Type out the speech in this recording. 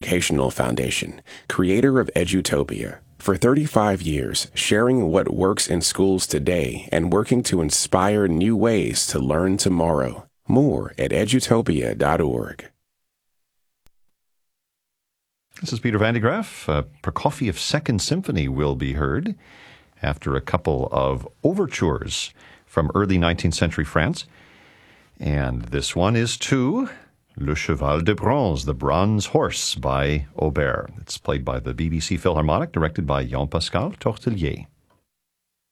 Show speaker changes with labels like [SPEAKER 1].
[SPEAKER 1] Educational Foundation, creator of Edutopia. For 35 years, sharing what works in schools today and working to inspire new ways to learn tomorrow. More at edutopia.org.
[SPEAKER 2] This is Peter Van de Graaff. Prokofiev's Second Symphony will be heard after a couple of overtures from early 19th century France. And this one is to Le Cheval de Bronze, The Bronze Horse by Auber. It's played by the BBC Philharmonic, directed by Jean-Pascal Tortelier.